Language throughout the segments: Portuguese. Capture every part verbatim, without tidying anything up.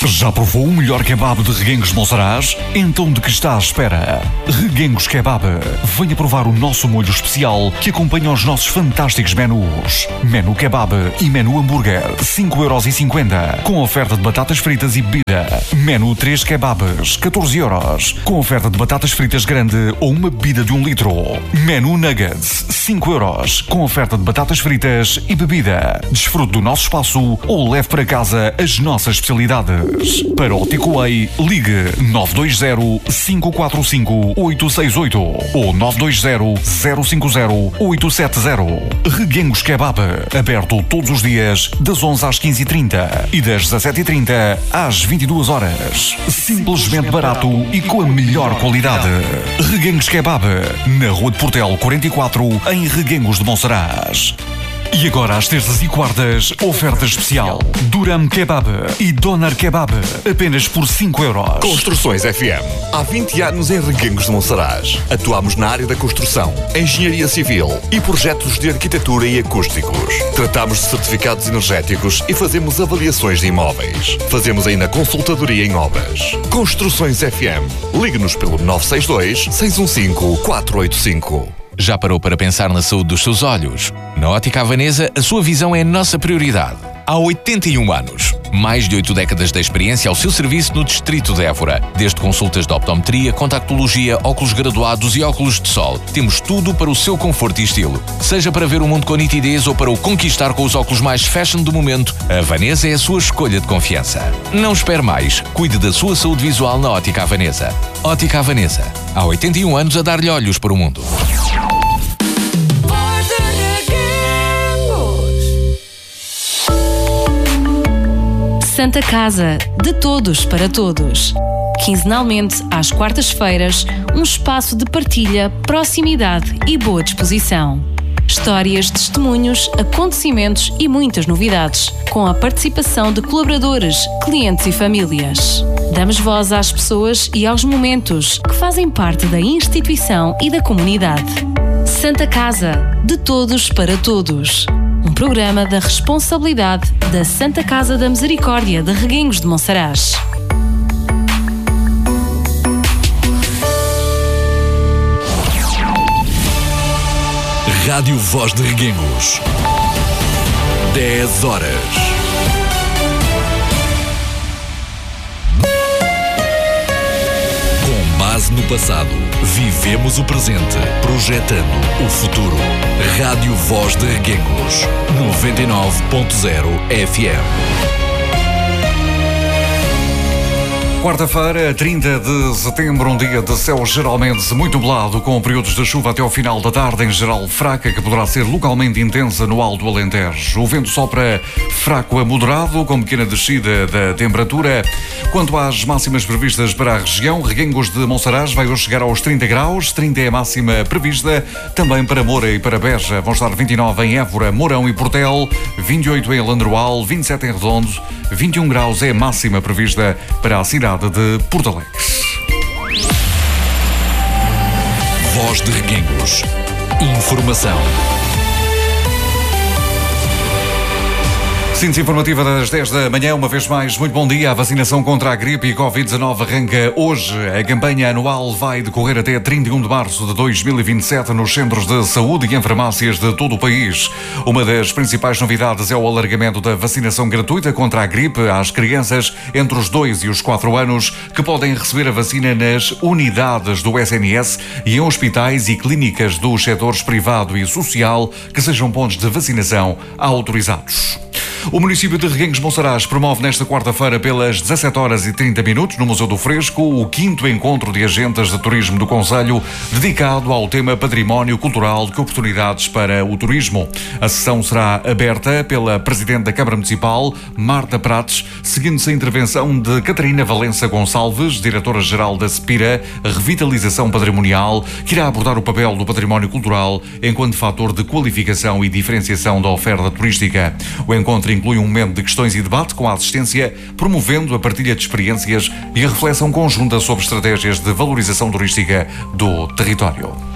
Já provou o melhor kebab de Reguengos de Monsaraz? Então de que está à espera? Reguengos Kebab. Venha provar o nosso molho especial que acompanha os nossos fantásticos menus. Menu Kebab e Menu Hambúrguer, cinco euros e cinquenta, com oferta de batatas fritas e bebida. Menu três Kebabs, catorze euros, com oferta de batatas fritas grande ou uma bebida de um litro. Menu Nuggets, cinco euros, com oferta de batatas fritas e bebida. Desfrute do nosso espaço ou leve para casa as nossas especialidades. Para o takeaway, ligue nove dois zero, cinco quatro cinco, oito seis oito ou nove dois zero, zero cinco zero, oito sete zero. Reguengos Kebab, aberto todos os dias das onze às quinze e trinta e das dezassete e trinta às vinte e duas horas. Simplesmente barato e com a melhor qualidade. Reguengos Kebab, na Rua de Portel quarenta e quatro, em Reguengos de Monsaraz. E agora, às terças e quartas, oferta especial. Duram Kebab e Donar Kebab, apenas por cinco euros. Construções F M. Há vinte anos em Reguengos de Monsaraz. Atuamos na área da construção, engenharia civil e projetos de arquitetura e acústicos. Tratamos de certificados energéticos e fazemos avaliações de imóveis. Fazemos ainda consultadoria em obras. Construções F M. Ligue-nos pelo nove seis dois, seis um cinco, quatro oito cinco. Já parou para pensar na saúde dos seus olhos? Na Ótica Havanesa, a sua visão é a nossa prioridade. Há oitenta e um anos. Mais de oito décadas de experiência ao seu serviço no Distrito de Évora. Desde consultas de optometria, contactologia, óculos graduados e óculos de sol. Temos tudo para o seu conforto e estilo. Seja para ver o mundo com nitidez ou para o conquistar com os óculos mais fashion do momento, a Havanesa é a sua escolha de confiança. Não espere mais. Cuide da sua saúde visual na Ótica Havanesa. Ótica Havanesa. Há oitenta e um anos a dar-lhe olhos para o mundo. Santa Casa, de todos para todos. Quinzenalmente, às quartas-feiras, um espaço de partilha, proximidade e boa disposição. Histórias, testemunhos, acontecimentos e muitas novidades, com a participação de colaboradores, clientes e famílias. Damos voz às pessoas e aos momentos que fazem parte da instituição e da comunidade. Santa Casa, de todos para todos. Um programa da responsabilidade da Santa Casa da Misericórdia de Reguengos de Monsaraz. Rádio Voz de Reguengos. dez horas. Com base no passado, vivemos o presente, projetando o futuro. Rádio Voz de Reguengos, noventa e nove ponto zero F M. Quarta-feira, trinta de setembro, um dia de céu geralmente muito nublado, com períodos de chuva até ao final da tarde, em geral fraca, que poderá ser localmente intensa no Alto Alentejo. O vento sopra fraco a moderado, com pequena descida da temperatura. Quanto às máximas previstas para a região, Reguengos de Monsaraz vai hoje chegar aos trinta graus, trinta é a máxima prevista. Também para Moura e para Beja vão estar vinte e nove em Évora, Mourão e Portel, vinte e oito em Landroal, vinte e sete em Redondo, vinte e um graus é a máxima prevista para a cidade de Porto Alegre. Voz de Reguengos. Informação. Síntese informativa das dez da manhã, uma vez mais, muito bom dia. A vacinação contra a gripe e covid dezanove arranca hoje. A campanha anual vai decorrer até trinta e um de março de dois mil e vinte e sete nos centros de saúde e em farmácias de todo o país. Uma das principais novidades é o alargamento da vacinação gratuita contra a gripe às crianças entre os dois e os quatro anos, que podem receber a vacina nas unidades do S N S e em hospitais e clínicas dos setores privado e social, que sejam pontos de vacinação autorizados. O município de Reguengos de Monsaraz promove nesta quarta-feira pelas dezassete horas e trinta minutos no Museu do Fresco o quinto encontro de agentes de turismo do concelho, dedicado ao tema património cultural de oportunidades para o turismo. A sessão será aberta pela Presidente da Câmara Municipal, Marta Prates, seguindo-se a intervenção de Catarina Valença Gonçalves, Diretora-Geral da SEPIRA, Revitalização Patrimonial, que irá abordar o papel do património cultural enquanto fator de qualificação e diferenciação da oferta turística. O encontro inclui um momento de questões e debate com a assistência, promovendo a partilha de experiências e a reflexão conjunta sobre estratégias de valorização turística do território.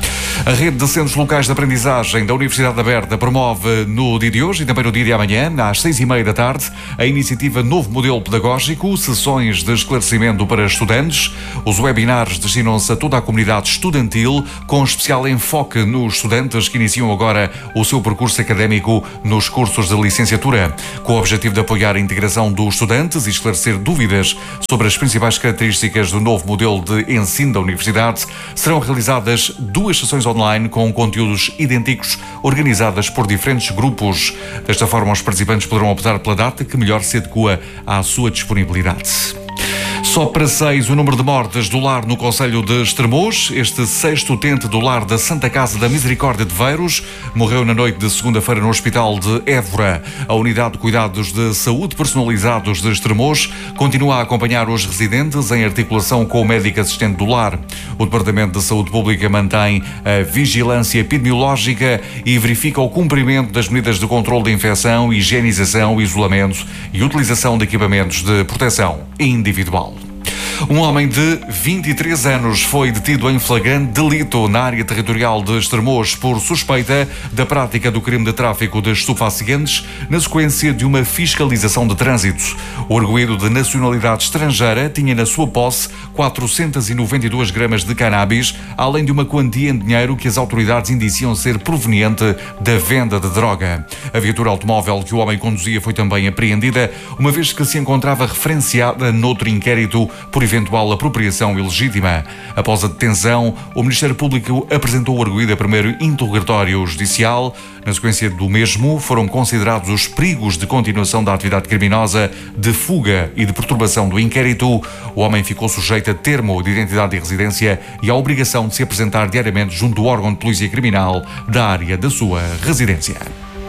A rede de centros locais de aprendizagem da Universidade Aberta promove no dia de hoje e também no dia de amanhã, às seis e meia da tarde, a iniciativa Novo Modelo Pedagógico, sessões de esclarecimento para estudantes. Os webinars destinam-se a toda a comunidade estudantil, com especial enfoque nos estudantes que iniciam agora o seu percurso académico nos cursos de licenciatura, com o objetivo de apoiar a integração dos estudantes e esclarecer dúvidas sobre as principais características do novo modelo de ensino da Universidade. Serão realizadas duas sessões online com conteúdos idênticos, organizadas por diferentes grupos. Desta forma, os participantes poderão optar pela data que melhor se adequa à sua disponibilidade. Só para seis o número de mortes do lar no concelho de Estremoz. Este sexto utente do lar da Santa Casa da Misericórdia de Veiros morreu na noite de segunda-feira no Hospital de Évora. A Unidade de Cuidados de Saúde Personalizados de Estremoz continua a acompanhar os residentes em articulação com o médico assistente do lar. O Departamento de Saúde Pública mantém a vigilância epidemiológica e verifica o cumprimento das medidas de controle de infecção, higienização, isolamento e utilização de equipamentos de proteção individual. Um homem de vinte e três anos foi detido em flagrante delito na área territorial de Estremoz por suspeita da prática do crime de tráfico de estupefacientes na sequência de uma fiscalização de trânsito. O arguido de nacionalidade estrangeira tinha na sua posse quatrocentas e noventa e duas gramas de cannabis, além de uma quantia em dinheiro que as autoridades indiciam ser proveniente da venda de droga. A viatura automóvel que o homem conduzia foi também apreendida, uma vez que se encontrava referenciada noutro inquérito por eventual apropriação ilegítima. Após a detenção, o Ministério Público apresentou o arguido a primeiro interrogatório judicial. Na sequência do mesmo, foram considerados os perigos de continuação da atividade criminosa, de fuga e de perturbação do inquérito. O homem ficou sujeito a termo de identidade e residência e à obrigação de se apresentar diariamente junto do órgão de polícia criminal da área da sua residência.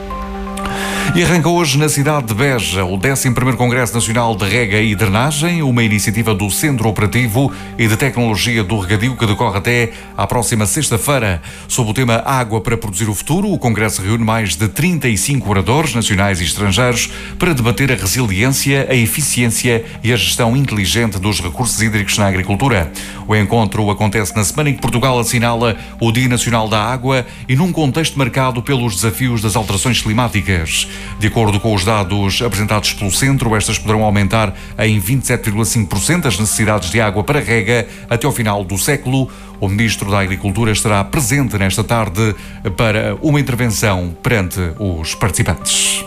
E arranca hoje na cidade de Beja o décimo primeiro Congresso Nacional de Rega e Drenagem, uma iniciativa do Centro Operativo e de Tecnologia do Regadio que decorre até à próxima sexta-feira. Sob o tema Água para Produzir o Futuro, o Congresso reúne mais de trinta e cinco oradores nacionais e estrangeiros para debater a resiliência, a eficiência e a gestão inteligente dos recursos hídricos na agricultura. O encontro acontece na semana em que Portugal assinala o Dia Nacional da Água e num contexto marcado pelos desafios das alterações climáticas. De acordo com os dados apresentados pelo Centro, estas poderão aumentar em vinte e sete vírgula cinco por cento as necessidades de água para rega até ao final do século. O Ministro da Agricultura estará presente nesta tarde para uma intervenção perante os participantes.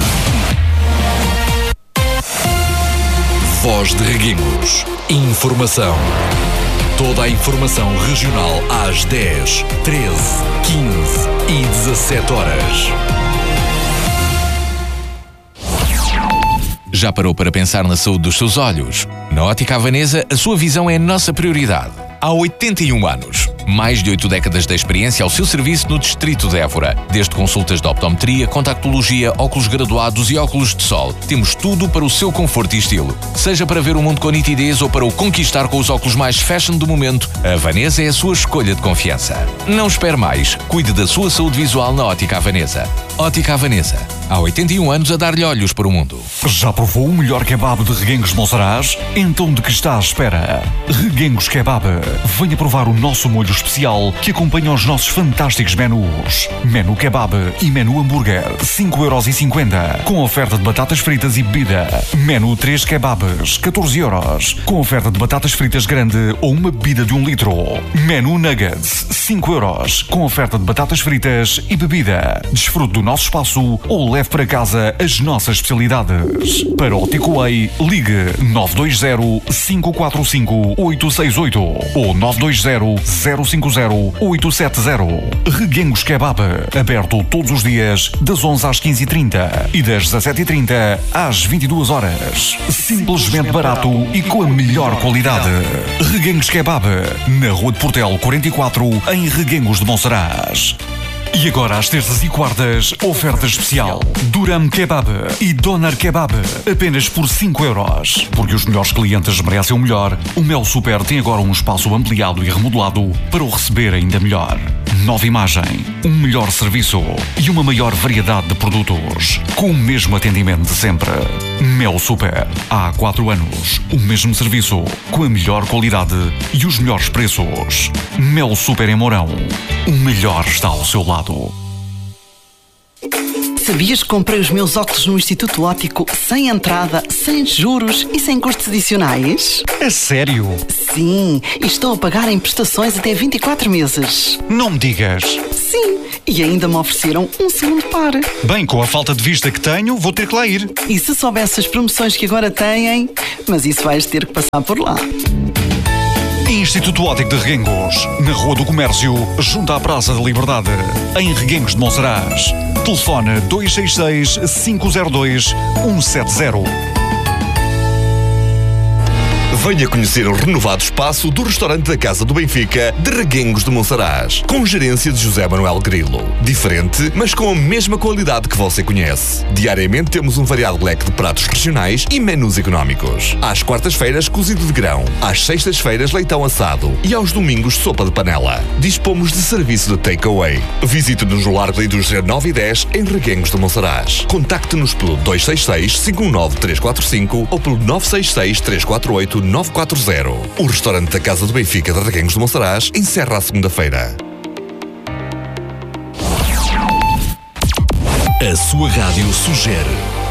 Voz de Reguengos. Informação. Toda a informação regional às dez, treze, quinze e dezassete horas. Já parou para pensar na saúde dos seus olhos? Na Ótica Havanesa, a sua visão é a nossa prioridade. Há oitenta e um anos, mais de oito décadas de experiência ao seu serviço no Distrito de Évora. Desde consultas de optometria, contactologia, óculos graduados e óculos de sol, temos tudo para o seu conforto e estilo. Seja para ver o mundo com nitidez ou para o conquistar com os óculos mais fashion do momento, a Havanesa é a sua escolha de confiança. Não espere mais, cuide da sua saúde visual na Ótica Havanesa. Ótica Havanesa, há oitenta e um anos a dar-lhe olhos para o mundo. Já provou o melhor kebab de Reguengos de Monsaraz? Então de que está à espera? Reguengos Kebab. Venha provar o nosso molho especial que acompanha os nossos fantásticos menus. Menu Kebab e Menu Hambúrguer, cinco euros e cinquenta, com oferta de batatas fritas e bebida. Menu três Kebabs, catorze euros, com oferta de batatas fritas grande ou uma bebida de um litro. Menu Nuggets, cinco euros, com oferta de batatas fritas e bebida. Desfrute do nosso espaço ou leve para casa as nossas especialidades. Para o takeaway, ligue nove dois zero, cinco quatro cinco, oito seis oito ou nove dois zero, zero cinco zero, oito sete zero. Reguengos Kebab, aberto todos os dias das onze às quinze e trinta e das dezassete e trinta às vinte e duas horas. Simplesmente barato e com a melhor qualidade. Reguengos Kebab, na Rua de Portel quarenta e quatro, em Reguengos de Monsaraz. E agora, às terças e quartas, oferta especial. Durum Kebab e Doner Kebab, apenas por cinco euros. Porque os melhores clientes merecem o melhor, o Mel Super tem agora um espaço ampliado e remodelado para o receber ainda melhor. Nova imagem, um melhor serviço e uma maior variedade de produtos, com o mesmo atendimento de sempre. Mel Super, há quatro anos, o mesmo serviço, com a melhor qualidade e os melhores preços. Mel Super em Mourão, o melhor está ao seu lado. Sabias que comprei os meus óculos no Instituto Óptico sem entrada, sem juros e sem custos adicionais? É sério? Sim, e estou a pagar em prestações até vinte e quatro meses. Não me digas. Sim, e ainda me ofereceram um segundo par. Bem, com a falta de vista que tenho, vou ter que lá ir. E se soubesse as promoções que agora têm, mas isso vais ter que passar por lá. Instituto Óptico de Reguengos, na Rua do Comércio, junto à Praça da Liberdade, em Reguengos de Monsaraz. Telefone dois seis seis, cinco zero dois, um sete zero. Venha conhecer o renovado espaço do restaurante da Casa do Benfica de Reguengos de Monsaraz, com gerência de José Manuel Grilo. Diferente, mas com a mesma qualidade que você conhece. Diariamente temos um variado leque de pratos regionais e menus económicos. Às quartas-feiras, cozido de grão. Às sextas-feiras, leitão assado. E aos domingos, sopa de panela. Dispomos de serviço de takeaway. Visite-nos no Largo da Indústria nove e dez, em Reguengos de Monsaraz. Contacte-nos pelo dois seis seis, cinco um nove, três quatro cinco ou pelo nove seis seis, três quatro oito, nove quatro zero. O restaurante da Casa do Benfica de Reguengos de Monsaraz encerra à segunda-feira. A sua rádio sugere.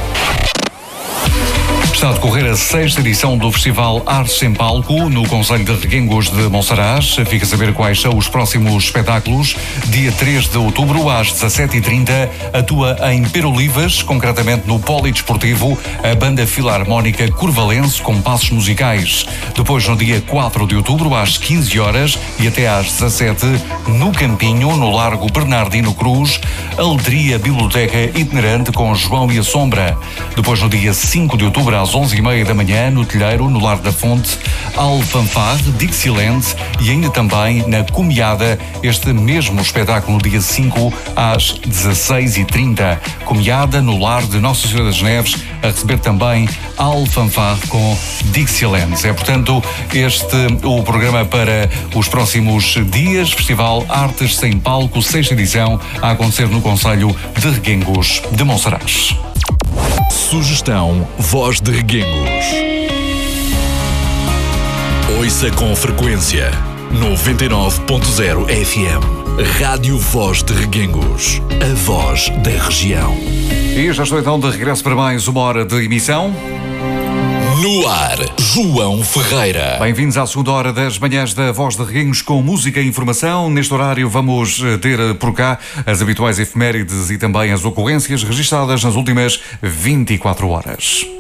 Está a decorrer a sexta edição do Festival Artes em Palco, no concelho de Reguengos de Monsaraz. Fica a saber quais são os próximos espetáculos. Dia três de outubro, às dezassete e trinta, atua em Perolivas, concretamente no Polidesportivo, a Banda Filarmónica Curvalense com passos musicais. Depois, no dia quatro de outubro, às quinze horas e até às dezassete, no Campinho, no Largo Bernardino Cruz, Alegria Biblioteca Itinerante com João e a Sombra. Depois, no dia cinco de outubro, às onze e meia da manhã, no Telheiro, no Lar da Fonte, Alfanfarre, Dixieland e ainda também na Comiada, este mesmo espetáculo no dia cinco, às dezasseis e trinta. Comiada no Lar de Nossa Senhora das Neves, a receber também Alfanfarre com Dixieland. É, portanto, este o programa para os próximos dias. Festival Artes Sem Palco, sexta edição, a acontecer no concelho de Reguengos de Monsaraz. Sugestão Voz de Reguengos. Ouça com frequência noventa e nove ponto zero F M. Rádio Voz de Reguengos. A voz da região. E já estou então de regresso para mais uma hora de emissão. No ar, João Ferreira. Bem-vindos à segunda hora das manhãs da Voz de Reguengos com música e informação. Neste horário vamos ter por cá as habituais efemérides e também as ocorrências registradas nas últimas vinte e quatro horas.